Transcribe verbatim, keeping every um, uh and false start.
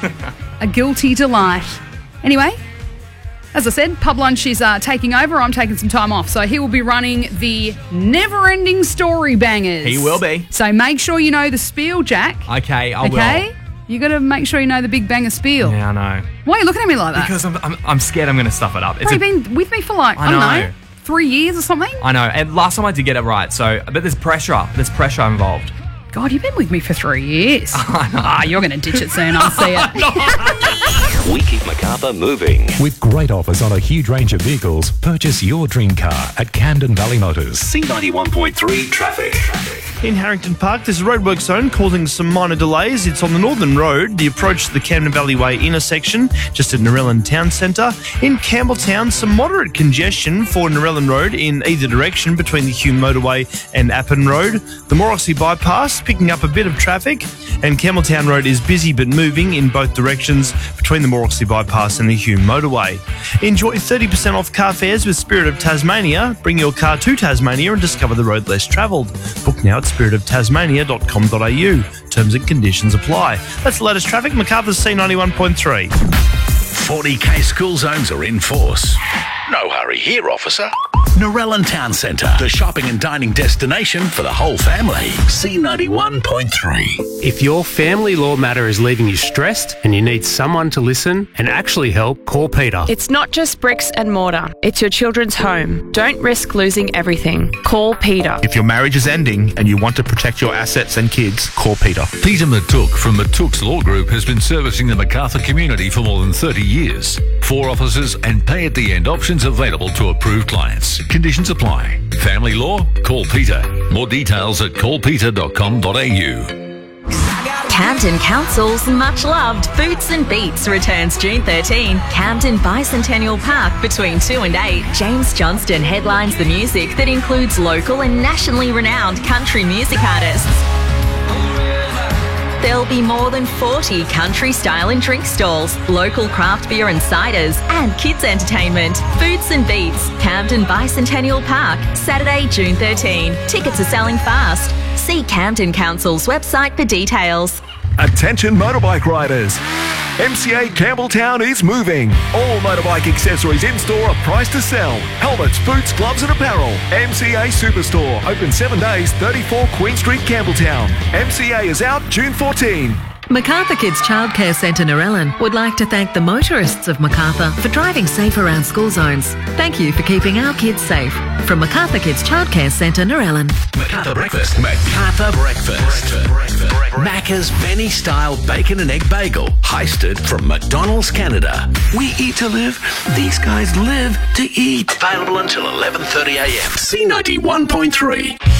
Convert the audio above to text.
A guilty delight. Anyway, as I said, Pub Lunch is uh, taking over. I'm taking some time off. So he will be running the never-ending story bangers. He will be. So make sure you know the spiel, Jack. Okay, I will. Okay? You got to make sure you know the Big Banger spiel. Yeah, I know. Why are you looking at me like that? Because I'm I'm, I'm scared I'm going to stuff it up. It's Bro, a, you've been with me for like, I, I don't know. know, three years or something? I know. And last time I did get it right. So, but there's pressure. There's pressure involved. God, you've been with me for three years. Ah, you're going to ditch it soon. I'll see it. We keep Macarthur moving. With great offers on a huge range of vehicles, purchase your dream car at Camden Valley Motors. C ninety-one point three traffic. In Harrington Park, there's a roadwork zone causing some minor delays. It's on the Northern Road, the approach to the Camden Valley Way intersection, just at Narellan Town Centre. In Campbelltown, some moderate congestion for Narellan Road in either direction between the Hume Motorway and Appin Road. The Morrissey Bypass picking up a bit of traffic, and Campbelltown Road is busy but moving in both directions between the Morrissey Bypass and the Hume Motorway. Enjoy thirty percent off car fares with Spirit of Tasmania. Bring your car to Tasmania and discover the road less travelled. Book now at spirit of tasmania dot com dot a u. Terms and conditions apply. That's the latest traffic. Macarthur's C ninety-one point three. forty K school zones are in force. No hurry here, officer. Narellan Town Centre, the shopping and dining destination for the whole family. C ninety-one point three. If your family law matter is leaving you stressed and you need someone to listen and actually help, call Peter. It's not just bricks and mortar. It's your children's home. Don't risk losing everything. Call Peter. If your marriage is ending and you want to protect your assets and kids, call Peter. Peter Matuk from Matuk's Law Group has been servicing the Macarthur community for more than thirty years. Four offices and pay-at-the-end options available to approved clients. Conditions apply. Family law? Call Peter. More details at call peter dot com dot a u. Camden Council's much-loved Boots and Beats returns June thirteenth. Camden Bicentennial Park between two and eight. James Johnston headlines the music that includes local and nationally renowned country music artists. There'll be more than forty country style and drink stalls, local craft beer and ciders, and kids entertainment. Boots and Beats, Camden Bicentennial Park, Saturday, June thirteenth. Tickets are selling fast. See Camden Council's website for details. Attention motorbike riders. M C A Campbelltown is moving. All motorbike accessories in store are priced to sell. Helmets, boots, gloves and apparel. M C A Superstore. Open seven days, thirty-four Queen Street, Campbelltown. M C A is out June fourteenth. Macarthur Kids Childcare Centre Narellan would like to thank the motorists of Macarthur for driving safe around school zones. Thank you for keeping our kids safe. From Macarthur Kids Childcare Centre Narellan. Macarthur Breakfast. Macarthur Breakfast. Breakfast. Macca's Benny-style bacon and egg bagel. Heisted from McDonald's, Canada. We eat to live. These guys live to eat. Available until eleven thirty a m. C ninety-one point three.